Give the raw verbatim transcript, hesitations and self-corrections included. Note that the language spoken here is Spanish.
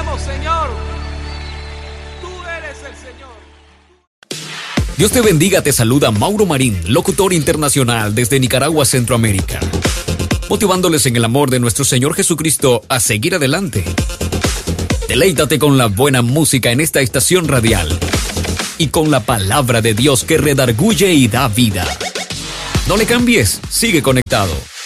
adoramos, Señor. Tú eres el Señor. Dios te bendiga, te saluda Mauro Marín, locutor internacional desde Nicaragua, Centroamérica, motivándoles en el amor de nuestro Señor Jesucristo a seguir adelante. Deleítate con la buena música en esta estación radial y con la palabra de Dios que redarguye y da vida. No le cambies, sigue conectado.